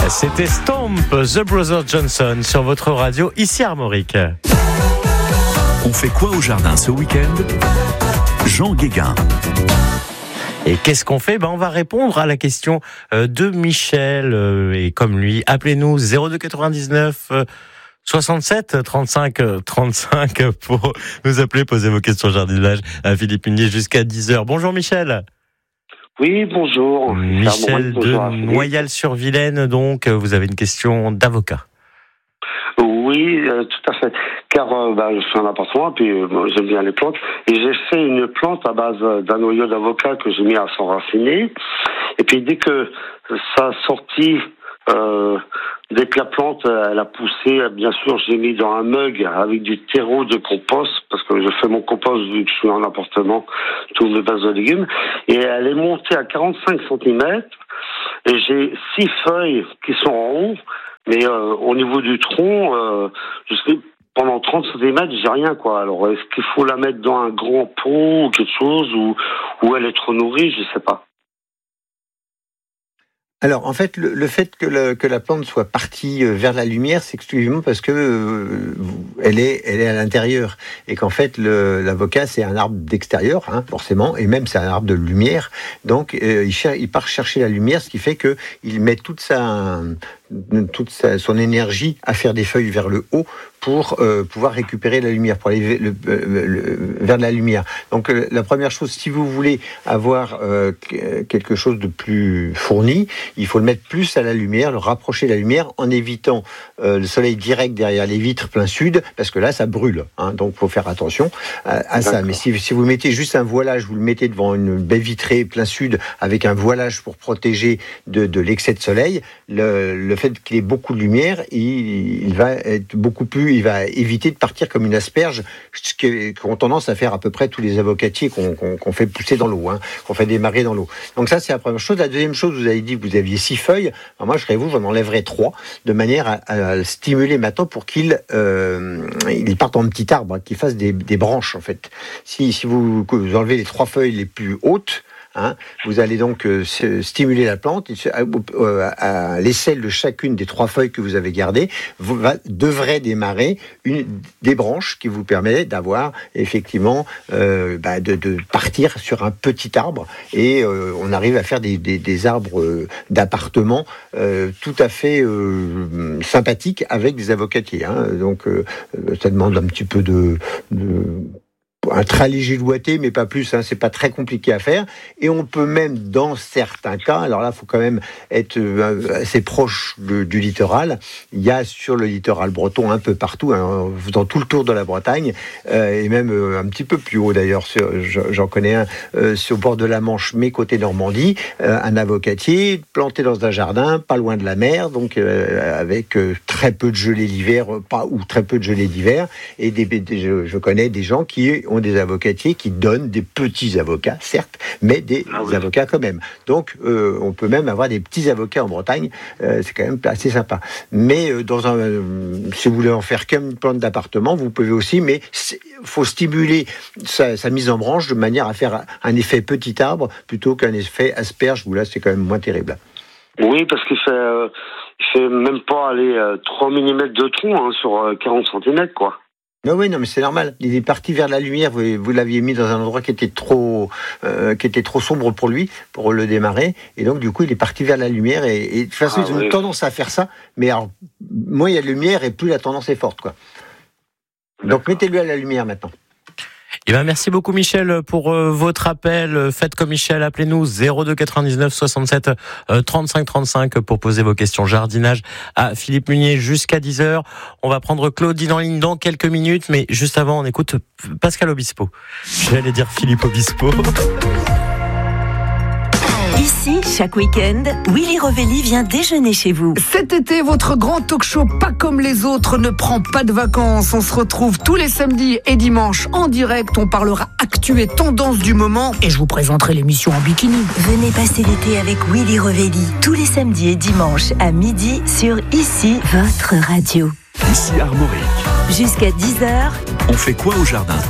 C'était Stomp, The Brothers Johnson sur votre radio, ici Armorique. On fait quoi au jardin ce week-end ? Jean Guéguin. Et qu'est-ce qu'on fait ? On va répondre à la question de Michel. Et comme lui, appelez-nous 02 99 67 35 35 pour nous appeler, poser vos questions jardinage à Philippe Munier jusqu'à 10h. Bonjour Michel. Oui, bonjour. Michel de Noyal-sur-Vilaine, donc vous avez une question d'avocat. Oui, tout à fait. Car je suis en appartement, puis j'aime bien les plantes. Et j'ai fait une plante à base d'un noyau d'avocat que j'ai mis à s'enraciner. Et puis dès que ça a sorti, dès que la plante elle a poussé, bien sûr, j'ai mis dans un mug avec du terreau de compost, parce que je fais mon compost vu que je suis en appartement, tous mes bases de légumes. Et elle est montée à 45 cm. Et j'ai 6 feuilles qui sont en haut. Mais au niveau du tronc, pendant 30 cm, j'ai rien, quoi. Alors, est-ce qu'il faut la mettre dans un grand pot ou quelque chose, ou elle est trop nourrie, je sais pas. Alors, en fait, le fait que la plante soit partie vers la lumière, c'est exclusivement parce que elle est à l'intérieur, et qu'en fait, l'avocat, c'est un arbre d'extérieur, forcément, et même c'est un arbre de lumière. Donc, il part chercher la lumière, ce qui fait que il met toute son énergie à faire des feuilles vers le haut pour pouvoir récupérer la lumière, pour aller vers la lumière. Donc la première chose, si vous voulez avoir quelque chose de plus fourni, il faut le mettre plus à la lumière, le rapprocher de la lumière en évitant le soleil direct derrière les vitres plein sud, parce que là ça brûle, donc il faut faire attention à ça. Mais si vous mettez juste un voilage, vous le mettez devant une baie vitrée plein sud avec un voilage pour protéger de l'excès de soleil, le fait qu'il ait beaucoup de lumière, il va être il va éviter de partir comme une asperge, ce qu'ont tendance à faire à peu près tous les avocatiers qu'on fait pousser dans l'eau, qu'on fait démarrer dans l'eau. Donc ça, c'est la première chose. La deuxième chose, vous avez dit que vous aviez 6 feuilles. Alors moi, je serais vous, j'en enlèverais 3, de manière à le stimuler maintenant pour qu'il parte en petit arbre, qu'il fasse des branches, en fait. Si vous enlevez les 3 feuilles les plus hautes, vous allez donc stimuler la plante. À l'aisselle de chacune des 3 feuilles que vous avez gardées, devrait démarrer des branches qui vous permettent d'avoir effectivement de partir sur un petit arbre, et on arrive à faire des arbres d'appartement tout à fait sympathiques avec des avocatiers. Donc ça demande un petit peu un très léger doigté, mais pas plus, c'est pas très compliqué à faire. Et on peut même, dans certains cas, alors là, il faut quand même être assez proche du littoral. Il y a sur le littoral breton, un peu partout, dans tout le tour de la Bretagne, et même un petit peu plus haut d'ailleurs, j'en connais un sur le bord de la Manche, mais côté Normandie, un avocatier planté dans un jardin, pas loin de la mer, donc avec très peu de gelée l'hiver, très peu de gelée d'hiver, et je connais des gens qui ont des avocatiers qui donnent des petits avocats, certes, mais des avocats quand même. Donc, on peut même avoir des petits avocats en Bretagne, c'est quand même assez sympa. Mais si vous voulez en faire qu'une plante d'appartement, vous pouvez aussi, mais il faut stimuler sa mise en branche de manière à faire un effet petit arbre plutôt qu'un effet asperge, où là, c'est quand même moins terrible. Oui, parce qu'il fait même pas 3 mm de tronc sur 40 cm, quoi. Non, mais c'est normal. Il est parti vers la lumière. Vous l'aviez mis dans un endroit qui était trop sombre pour lui, pour le démarrer. Et donc, du coup, il est parti vers la lumière. Et de toute façon, ils ont une tendance à faire ça. Mais alors, moins il y a de lumière, et plus la tendance est forte, quoi. Donc, mettez-le à la lumière maintenant. Merci beaucoup Michel pour votre appel. Faites comme Michel, appelez-nous 02 99 67 35 35 pour poser vos questions jardinage à Philippe Munier jusqu'à 10h. On va prendre Claudine en ligne dans quelques minutes, mais juste avant on écoute Pascal Obispo. J'allais dire Philippe Obispo. Ici, chaque week-end, Willy Revelli vient déjeuner chez vous. Cet été, votre grand talk-show pas comme les autres ne prend pas de vacances. On se retrouve tous les samedis et dimanches en direct. On parlera actu et tendance du moment, et je vous présenterai l'émission en bikini. Venez passer l'été avec Willy Revelli tous les samedis et dimanches à midi sur Ici, votre radio. Ici Armorique. Jusqu'à 10h. On fait quoi au jardin ?